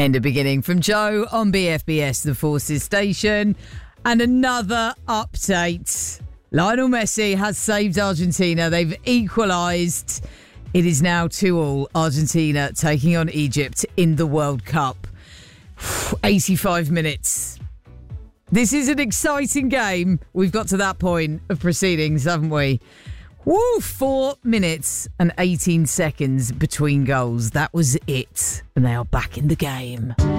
End of beginning from Joe on BFBS, the Forces station. And another update. Lionel Messi has saved Argentina. They've equalised. It is now 2-2. Argentina taking on Egypt in the World Cup. 85 minutes. This is an exciting game. We've got to that point of proceedings, haven't we? 4 minutes and 18 seconds between goals. That was it. And they are back in the game.